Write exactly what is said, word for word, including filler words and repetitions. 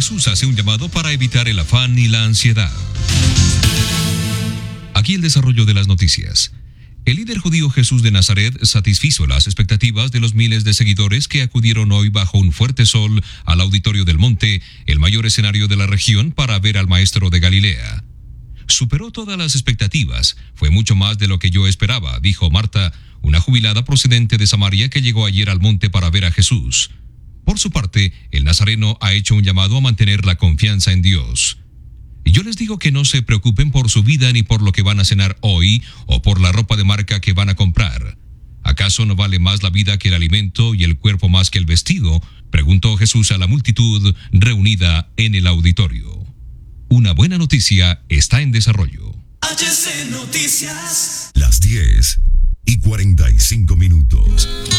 Jesús hace un llamado para evitar el afán y la ansiedad. Aquí el desarrollo de las noticias. El líder judío Jesús de Nazaret satisfizo las expectativas de los miles de seguidores que acudieron hoy bajo un fuerte sol al Auditorio del Monte, el mayor escenario de la región, para ver al Maestro de Galilea. Superó todas las expectativas, fue mucho más de lo que yo esperaba, dijo Marta, una jubilada procedente de Samaria que llegó ayer al monte para ver a Jesús. Por su parte, el nazareno ha hecho un llamado a mantener la confianza en Dios. Yo les digo que no se preocupen por su vida ni por lo que van a cenar hoy o por la ropa de marca que van a comprar. ¿Acaso no vale más la vida que el alimento y el cuerpo más que el vestido?, preguntó Jesús a la multitud reunida en el auditorio. Una buena noticia está en desarrollo. H C Noticias. Las diez y cuarenta y cinco minutos.